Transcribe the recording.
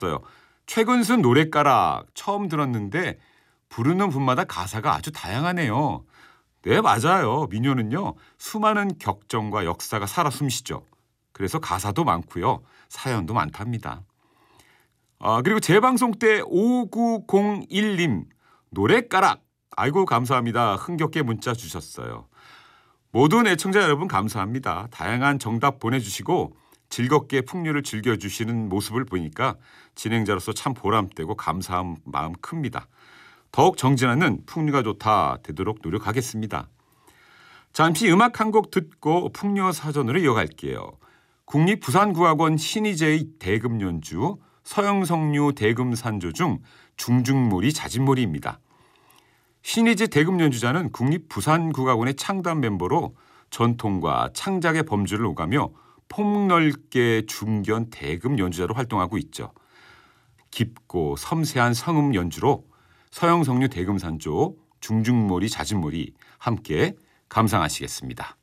최근순 노랫가락 처음 들었는데 부르는 분마다 가사가 아주 다양하네요. 네, 맞아요. 민요는요. 수많은 격정과 역사가 살아 숨쉬죠. 그래서 가사도 많고요. 사연도 많답니다. 그리고 재방송 때 5901님 노랫가락 아이고 감사합니다. 흥겹게 문자 주셨어요. 모든 애청자 여러분 감사합니다. 다양한 정답 보내주시고 즐겁게 풍류를 즐겨주시는 모습을 보니까 진행자로서 참 보람되고 감사한 마음 큽니다. 더욱 정진하는 풍류가 좋다 되도록 노력하겠습니다. 잠시 음악 한 곡 듣고 풍류 사전으로 이어갈게요. 국립부산국악원 신희재의 대금연주 서영석류 대금산조 중 중중몰이 자진몰이입니다. 신희재 대금연주자는 국립부산국악원의 창단 멤버로 전통과 창작의 범주를 오가며 폭넓게 중견 대금 연주자로 활동하고 있죠. 깊고 섬세한 성음 연주로 서영석류 대금산조 중중몰이 자진몰이 함께 감상하시겠습니다.